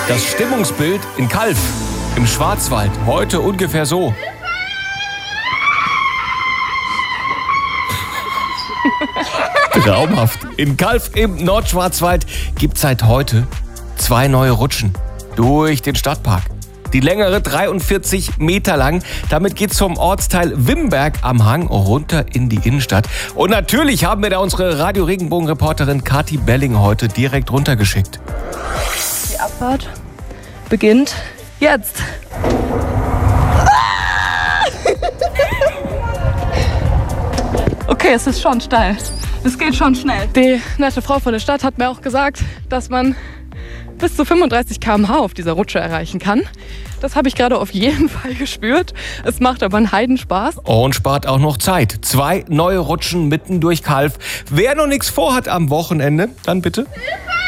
Das Stimmungsbild in Calw im Schwarzwald heute ungefähr so. Traumhaft. In Calw im Nordschwarzwald gibt es seit heute 2 neue Rutschen durch den Stadtpark. Die längere 43 Meter lang. Damit geht's vom Ortsteil Wimberg am Hang runter in die Innenstadt. Und natürlich haben wir da unsere Radio Regenbogen-Reporterin Kathi Belling heute direkt runtergeschickt. Die Abfahrt beginnt jetzt. Okay, es ist schon steil. Es geht schon schnell. Die nette Frau von der Stadt hat mir auch gesagt, dass man bis zu 35 km/h auf dieser Rutsche erreichen kann. Das habe ich gerade auf jeden Fall gespürt. Es macht aber einen Heidenspaß. Und spart auch noch Zeit. 2 neue Rutschen mitten durch Calw. Wer noch nichts vorhat am Wochenende, dann bitte